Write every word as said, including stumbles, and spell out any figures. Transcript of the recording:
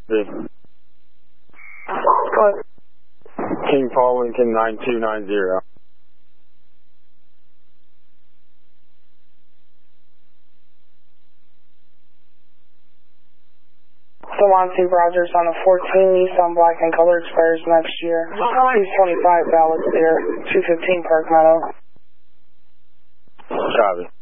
Go ahead. King Paul Lincoln nine two nine zero. Delonte Rogers on a fourteen Nissan Black and Color expires next year. two twenty-five valid there. two fifteen Park Meadow. Copy.